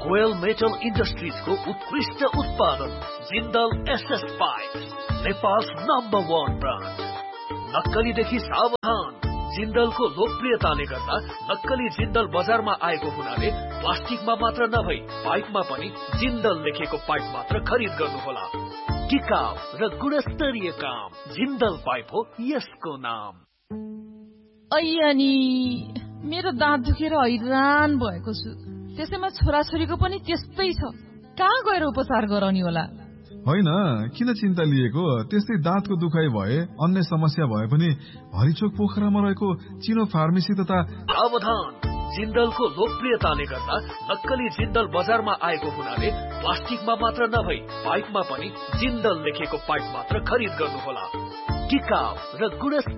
Goyal metal इन्डस्ट्रिजको उत्कृष्ट उत्पादन Jindal SS pipe, Nepal's number 1 brand. नक्कलीदेखि सावधान। जिन्दलको लोकप्रियताले गर्दा नक्कली जिन्दल बजारमा आएको हुनाले प्लास्टिकमा मात्र नभई पाइपमा पनि जिन्दल लेखेको पाइप मात्र खरिद गर्नुहोला। टिकाउ र गुणस्तरीय काम जिन्दल पाइप हो यसको नाम। अय्यानी मेरो दाँत दुखेर हैरान भएको छु। त्यसैमा छोराछोरीको पनि त्यस्तै छ। कहाँ गएर उपचार गराउने होला? होइन, किन चिन्ता लिएको? त्यस्तै दाँतको दुखाइ भए, अन्य समस्या भए पनि हरिचोक पोखरामा रहेको चिनो फार्मेसी तथा सावधान। जिन्दलको लोकप्रियताले गर्दा नक्कली जिन्दल बजारमा आएको हुनाले प्लास्टिकमा मात्र नभई पाइपमा पनि जिन्दल लेखेको पाइप मात्र खरिद गर्नुहोला। टिकाउ र गुणस्तरीय